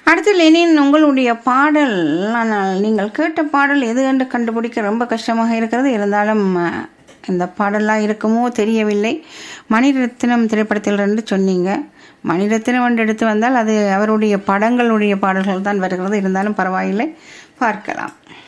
அடுத்து லெனின், உங்களுடைய பாடல், ஆனால் நீங்கள் கேட்ட பாடல் எது என்று கண்டுபிடிக்க ரொம்ப கஷ்டமாக இருக்கிறது. இருந்தாலும் இந்த பாடலாக இருக்குமோ தெரியவில்லை. மணிரத்னம் திரைப்படத்திலிருந்து சொன்னீங்க. மணிரத்னம் ஒன்று எடுத்து வந்தால் அது அவருடைய படங்களுடைய பாடல்கள் தான் வருகிறது. இருந்தாலும் பரவாயில்லை, பார்க்கலாம்.